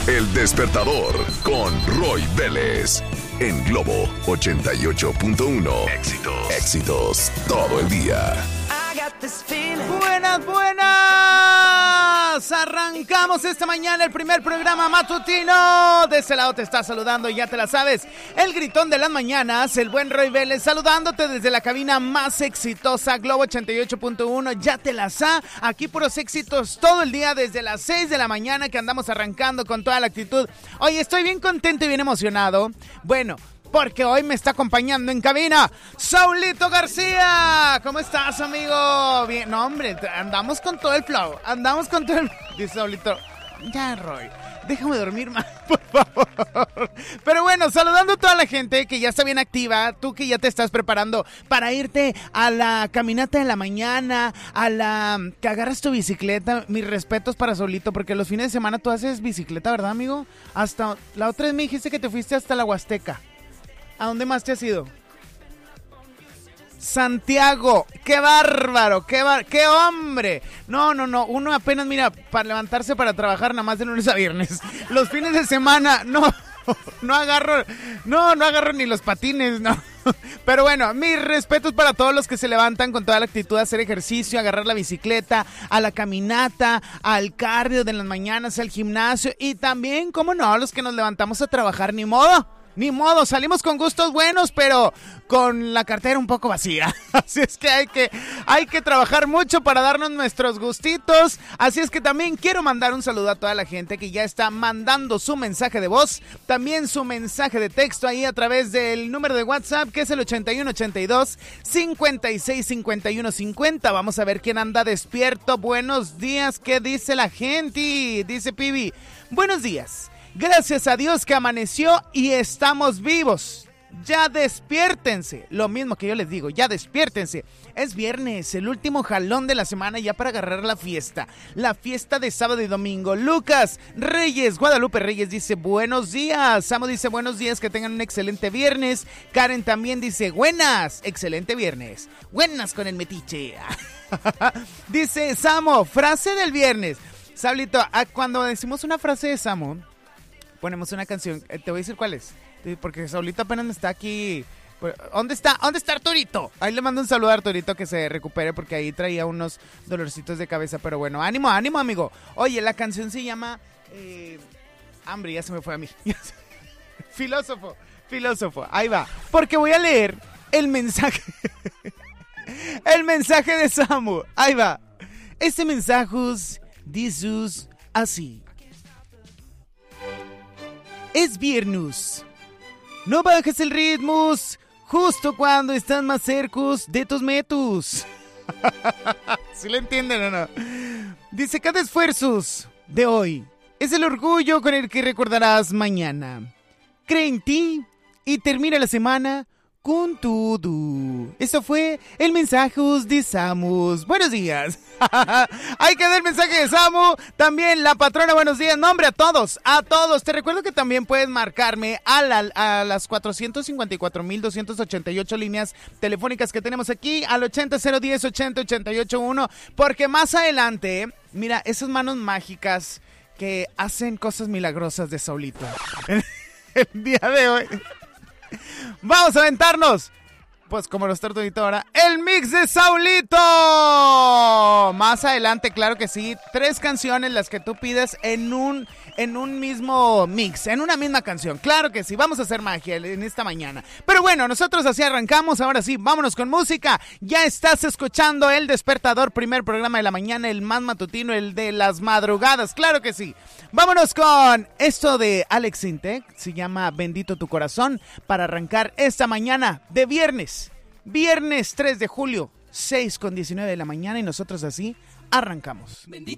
El Despertador con Roy Vélez. En Globo 88.1. Éxitos todo el día. Buenas. Arrancamos esta mañana el primer programa matutino. De ese lado te está saludando, ya te la sabes, el gritón de las mañanas, el buen Roy Vélez, saludándote desde la cabina más exitosa, Globo 88.1. Ya te la sabes, aquí puros éxitos todo el día desde las 6 de la mañana que andamos arrancando con toda la actitud. Oye, estoy bien contento y bien emocionado. Bueno, porque hoy me está acompañando en cabina Saulito García. ¿Cómo estás, amigo? Bien, no, hombre, andamos con todo el flow. Dice Saulito, ya, Roy, déjame dormir más, por favor. Pero bueno, saludando a toda la gente que ya está bien activa. Tú que ya te estás preparando para irte a la caminata de la mañana, que agarras tu bicicleta. Mis respetos para Saulito, porque los fines de semana tú haces bicicleta, ¿verdad, amigo? Hasta la otra vez me dijiste que te fuiste hasta la Huasteca. ¿A dónde más te has ido? Santiago, qué bárbaro, qué hombre. No, uno apenas, mira, para levantarse para trabajar nada más de lunes a viernes. Los fines de semana, no agarro ni los patines, no. Pero bueno, mis respetos para todos los que se levantan con toda la actitud de hacer ejercicio, agarrar la bicicleta, a la caminata, al cardio de las mañanas, al gimnasio y también, cómo no, los que nos levantamos a trabajar, ni modo, salimos con gustos buenos, pero con la cartera un poco vacía. Así es que hay que trabajar mucho para darnos nuestros gustitos. Así es que también quiero mandar un saludo a toda la gente que ya está mandando su mensaje de voz, también su mensaje de texto ahí a través del número de WhatsApp, que es el 8182-565150. Vamos a ver quién anda despierto. Buenos días, ¿qué dice la gente? Dice Pibi, buenos días. Gracias a Dios que amaneció y estamos vivos. Ya despiértense. Lo mismo que yo les digo, ya despiértense. Es viernes, el último jalón de la semana ya para agarrar la fiesta. La fiesta de sábado y domingo. Lucas Reyes, Guadalupe Reyes dice buenos días. Samo dice buenos días, que tengan un excelente viernes. Karen también dice buenas, excelente viernes. Buenas con el metiche. Dice Samo, frase del viernes. Sablito, cuando decimos una frase de Samo, ponemos una canción, te voy a decir cuál es, porque Saulito apenas está aquí. ¿Dónde está Arturito? Ahí le mando un saludo a Arturito, que se recupere, porque ahí traía unos dolorcitos de cabeza, pero bueno, ánimo, amigo. Oye, la canción se llama Hambre, ya se me fue a mí. Filósofo, ahí va, porque voy a leer el mensaje, el mensaje de Samu, ahí va. Este mensaje dice así. Es viernes. No bajes el ritmo justo cuando estás más cercos de tus metus. ¿Sí lo entienden o no? Dice, cada esfuerzos de hoy es el orgullo con el que recordarás mañana. Cree en ti y termina la semana con todo. Eso fue el mensaje de Samus. Buenos días. Ahí quedó el mensaje de Samu. También la patrona, buenos días. Nombre a todos. Te recuerdo que también puedes marcarme a las 454,288 líneas telefónicas que tenemos aquí, al 80-010-80-881, porque más adelante, mira, esas manos mágicas que hacen cosas milagrosas de Saulito. El día de hoy vamos a aventarnos, pues como los tortuguitos ahora, el mix de Saulito. Más adelante, claro que sí, 3 canciones las que tú pides en un mismo mix, en una misma canción. Claro que sí, vamos a hacer magia en esta mañana. Pero bueno, nosotros así arrancamos. Ahora sí, vámonos con música. Ya estás escuchando El Despertador, primer programa de la mañana, el más matutino, el de las madrugadas. Claro que sí. Vámonos con esto de Alex Intec, se llama Bendito tu corazón, para arrancar esta mañana de viernes 3 de julio, 6:19 de la mañana, y nosotros así arrancamos.